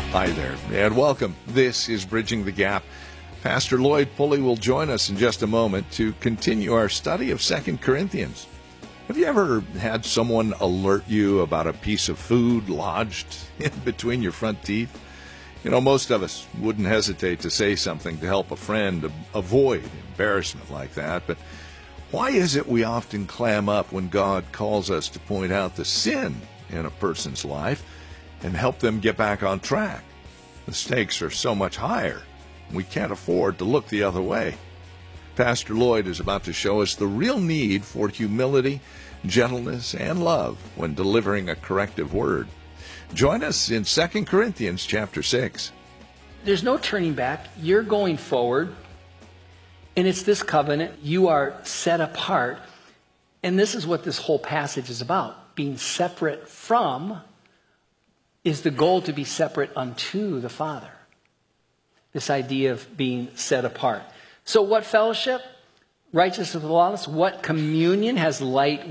Hi there, and welcome. This is Bridging the Gap. Pastor Lloyd Pulley will join us in just a moment to continue our study of 2 Corinthians. Have you ever had someone alert you about a piece of food lodged in between your front teeth? You know, most of us wouldn't hesitate to say something to help a friend avoid embarrassment like that, but why is it we often clam up when God calls us to point out the sin in a person's life and help them get back on track? The stakes are so much higher. We can't afford to look the other way. Pastor Lloyd is about to show us the real need for humility, gentleness, and love when delivering a corrective word. Join us in 2 Corinthians chapter 6. There's no turning back. You're going forward. And it's this covenant. You are set apart. And this is what this whole passage is about. Being separate from is the goal, to be separate unto the Father. This idea of being set apart. So what fellowship? Righteousness with lawlessness. What communion has light